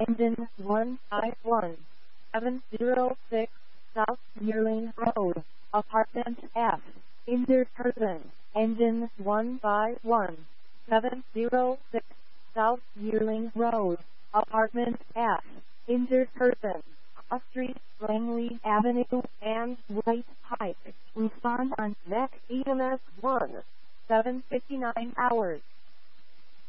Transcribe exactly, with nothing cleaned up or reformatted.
engine one five one, seven zero six South Yearling Road, apartment F, injured person, engine one five one, seven zero six South Yearling Road, apartment F, injured person, Cross Street, Langley Avenue, and White Pike. Respond on N E C E M S one, seven fifty-nine hours.